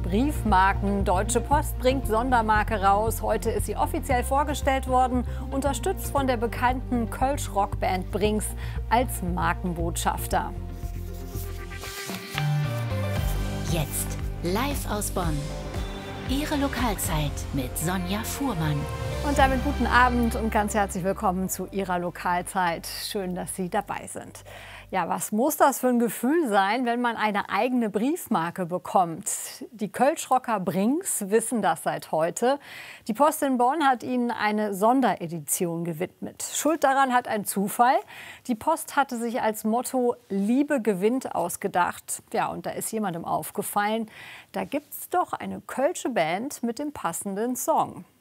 Briefmarken. Deutsche Post bringt Sondermarke raus. Heute ist sie offiziell vorgestellt worden, unterstützt von der bekannten Kölsch-Rockband Brings als Markenbotschafter. Jetzt live aus Bonn. Ihre Lokalzeit mit Sonja Fuhrmann. Und damit guten Abend und ganz herzlich willkommen zu Ihrer Lokalzeit. Schön, dass Sie dabei sind. Ja, was muss das für ein Gefühl sein, wenn man eine eigene Briefmarke bekommt? Die Kölsch-Rocker Brings wissen das seit heute. Die Post in Bonn hat ihnen eine Sonderedition gewidmet. Schuld daran hat ein Zufall. Die Post hatte sich als Motto Liebe gewinnt ausgedacht. Ja, und da ist jemandem aufgefallen, da gibt's doch eine kölsche Band mit dem passenden Song.